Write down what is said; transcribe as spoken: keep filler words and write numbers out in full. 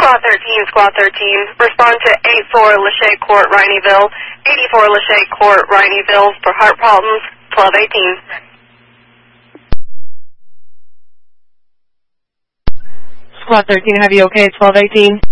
Squad thirteen, Squad thirteen. Respond to eighty-four Lachey Court, Rhineyville. eighty-four Lachey Court, Rhineyville for heart problems, twelve eighteen. Squad thirteen, have you okay, twelve eighteen?